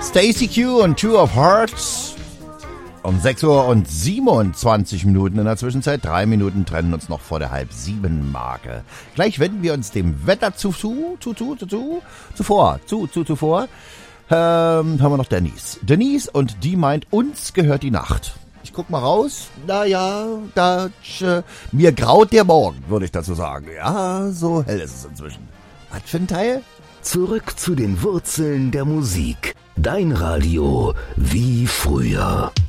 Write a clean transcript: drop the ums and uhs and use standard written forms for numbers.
Stacy Q und Two of Hearts. Um 6 Uhr und 27 Minuten in der Zwischenzeit. 3 Minuten trennen uns noch vor der 6:30-Marke. Gleich wenden wir uns dem Wetter zuvor. Haben wir noch Denise. Denise, und die meint, uns gehört die Nacht. Ich guck mal raus. Naja, mir graut der Morgen, würde ich dazu sagen. Ja, so hell ist es inzwischen. Was für ein Teil? Zurück zu den Wurzeln der Musik. Dein Radio wie früher.